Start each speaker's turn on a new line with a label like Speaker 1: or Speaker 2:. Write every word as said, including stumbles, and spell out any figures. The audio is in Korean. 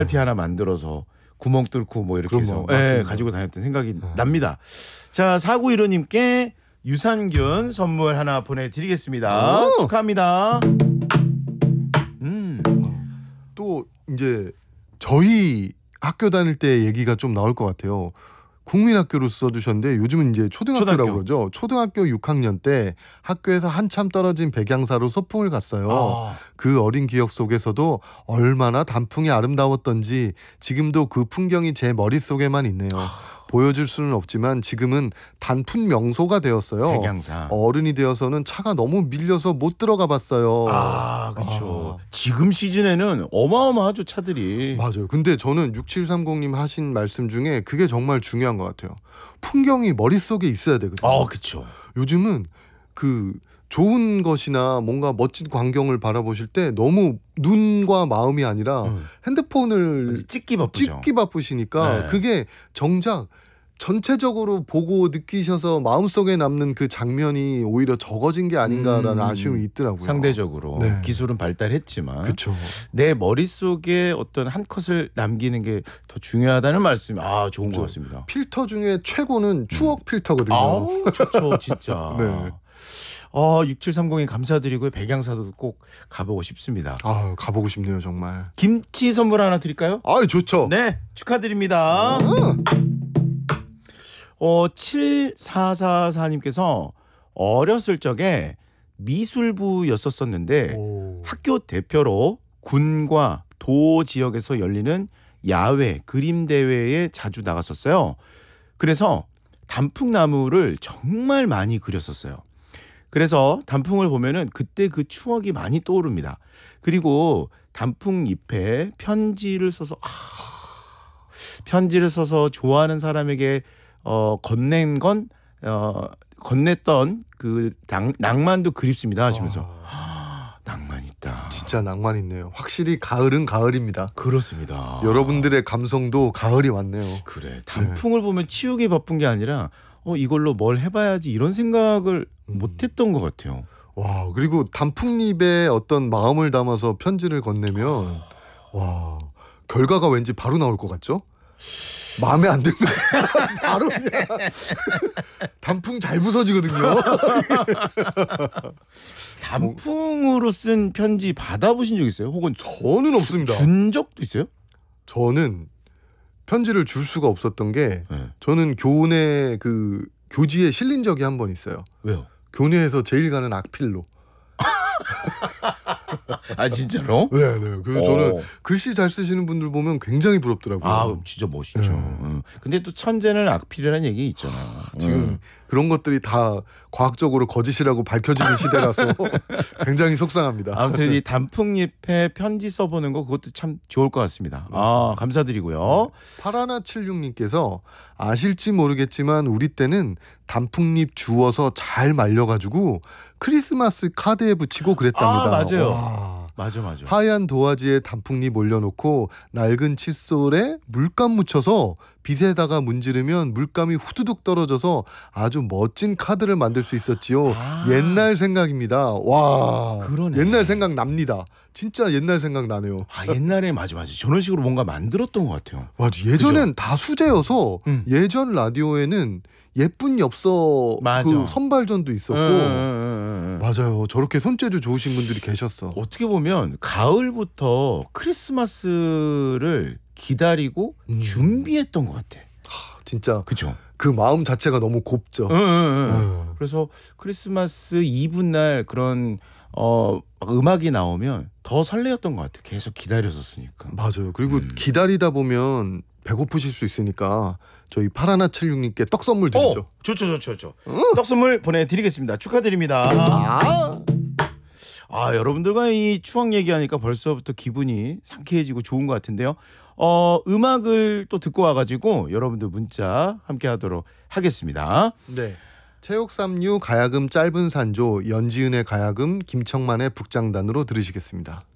Speaker 1: 피 하나 만들어서 구멍 뚫고 뭐 이렇게 해서 예, 가지고 다녔던 생각이 어. 납니다. 자, 사구일오님께 유산균 선물 하나 보내드리겠습니다. 오! 축하합니다. 음.
Speaker 2: 또 이제 저희 학교 다닐 때 얘기가 좀 나올 것 같아요. 국민학교로 써주셨는데 요즘은 이제 초등학교라고 초등학교. 그러죠. 초등학교 육 학년 때 학교에서 한참 떨어진 백양사로 소풍을 갔어요. 아. 그 어린 기억 속에서도 얼마나 단풍이 아름다웠던지 지금도 그 풍경이 제 머릿속에만 있네요. 아. 보여줄 수는 없지만 지금은 단풍 명소가 되었어요.
Speaker 1: 백양사.
Speaker 2: 어른이 되어서는 차가 너무 밀려서 못 들어가 봤어요.
Speaker 1: 아, 그렇죠. 아. 지금 시즌에는 어마어마하죠, 차들이.
Speaker 2: 맞아요. 근데 저는 육칠삼공님 하신 말씀 중에 그게 정말 중요한 것 같아요. 풍경이 머릿속에 있어야 되거든요.
Speaker 1: 아, 그렇죠.
Speaker 2: 요즘은 그 좋은 것이나 뭔가 멋진 광경을 바라보실 때 너무 눈과 마음이 아니라 음. 핸드폰을
Speaker 1: 찍기 바쁘죠.
Speaker 2: 찍기 바쁘시니까 네. 그게 정작 전체적으로 보고 느끼셔서 마음속에 남는 그 장면이 오히려 적어진 게 아닌가라는 음, 아쉬움이 있더라고요.
Speaker 1: 상대적으로 네. 기술은 발달했지만
Speaker 2: 그쵸.
Speaker 1: 내 머릿속에 어떤 한 컷을 남기는 게 더 중요하다는 말씀이 아 좋은 그쵸. 것 같습니다.
Speaker 2: 필터 중에 최고는 추억 음. 필터거든요.
Speaker 1: 아우, 좋죠 진짜.
Speaker 2: 네.
Speaker 1: 어, 육칠삼공이 감사드리고요. 백양사도 꼭 가보고 싶습니다.
Speaker 2: 아, 가보고 싶네요 정말.
Speaker 1: 김치 선물 하나 드릴까요?
Speaker 2: 아, 좋죠.
Speaker 1: 네, 축하드립니다. 음. 어, 칠사사사님께서 어렸을 적에 미술부였었었는데 오. 학교 대표로 군과 도 지역에서 열리는 야외 그림 대회에 자주 나갔었어요. 그래서 단풍나무를 정말 많이 그렸었어요. 그래서 단풍을 보면은 그때 그 추억이 많이 떠오릅니다. 그리고 단풍잎에 편지를 써서 아, 편지를 써서 좋아하는 사람에게 어, 건넨 건 어, 건넸던 그 낭, 낭만도 그립습니다 하시면서 아, 낭만 있다.
Speaker 2: 진짜 낭만 있네요. 확실히 가을은 가을입니다.
Speaker 1: 그렇습니다.
Speaker 2: 여러분들의 감성도 가을이 왔네요.
Speaker 1: 그래. 단풍을 네. 보면 치우기 바쁜 게 아니라 어, 이걸로 뭘 해봐야지 이런 생각을 음. 못했던 것 같아요.
Speaker 2: 와, 그리고 단풍잎에 어떤 마음을 담아서 편지를 건네면 와, 결과가 왠지 바로 나올 것 같죠? 마음에 안 들면 바로 그냥 단풍 잘 부서지거든요.
Speaker 1: 단풍으로 쓴 편지 받아보신 적 있어요? 혹은
Speaker 2: 저는 없습니다.
Speaker 1: 준 적도 있어요?
Speaker 2: 저는 편지를 줄 수가 없었던 게
Speaker 1: 네.
Speaker 2: 저는 교내 그 교지에 실린 적이 한 번 있어요.
Speaker 1: 왜요?
Speaker 2: 교내에서 제일 가는 악필로.
Speaker 1: 아, 진짜로?
Speaker 2: 네, 네. 그래서 저는 글씨 잘 쓰시는 분들 보면 굉장히 부럽더라고요.
Speaker 1: 아, 진짜 멋있죠. 네. 응. 근데 또 천재는 악필이라는 얘기 있잖아.
Speaker 2: 지금 응. 그런 것들이 다 과학적으로 거짓이라고 밝혀지는 시대라서 굉장히 속상합니다.
Speaker 1: 아무튼 이 단풍잎에 편지 써보는 거 그것도 참 좋을 것 같습니다. 아, 감사드리고요.
Speaker 2: 팔하나칠육님께서 아실지 모르겠지만 우리 때는 단풍잎 주워서 잘 말려가지고 크리스마스 카드에 붙이고 그랬답니다.
Speaker 1: 아, 맞아요.
Speaker 2: 와.
Speaker 1: 맞아 맞아.
Speaker 2: 하얀 도화지에 단풍잎 올려놓고 낡은 칫솔에 물감 묻혀서 빗에다가 문지르면 물감이 후두둑 떨어져서 아주 멋진 카드를 만들 수 있었지요.
Speaker 1: 아.
Speaker 2: 옛날 생각입니다. 와,
Speaker 1: 그러네.
Speaker 2: 옛날 생각 납니다. 진짜 옛날 생각 나네요.
Speaker 1: 아, 옛날에 맞아 맞아. 저런 식으로 뭔가 만들었던 것 같아요.
Speaker 2: 맞아. 예전엔 그죠? 다 수제여서
Speaker 1: 음.
Speaker 2: 예전 라디오에는 예쁜 엽서 그 선발전도 있었고
Speaker 1: 음, 음, 음, 음.
Speaker 2: 맞아요. 저렇게 손재주 좋으신 분들이 계셨어.
Speaker 1: 어떻게 보면 가을부터 크리스마스를 기다리고 음. 준비했던 것 같아.
Speaker 2: 하, 진짜
Speaker 1: 그죠?
Speaker 2: 그 마음 자체가 너무 곱죠.
Speaker 1: 음, 음, 음. 그래서 크리스마스 이브 날 그런 어, 음악이 나오면 더 설레었던 것 같아. 계속 기다렸었으니까.
Speaker 2: 맞아요. 그리고
Speaker 1: 음.
Speaker 2: 기다리다 보면 배고프실 수 있으니까 저희 팔하나칠육님께 떡 선물 드리죠.
Speaker 1: 오, 좋죠, 좋죠, 좋죠. 어? 떡 선물 보내드리겠습니다. 축하드립니다.
Speaker 2: 아,
Speaker 1: 아, 여러분들과 이 추억 얘기하니까 벌써부터 기분이 상쾌해지고 좋은 것 같은데요. 어, 음악을 또 듣고 와가지고 여러분들 문자 함께하도록 하겠습니다.
Speaker 2: 네. 체육삼류 가야금 짧은 산조 연지은의 가야금 김청만의 북장단으로 들으시겠습니다.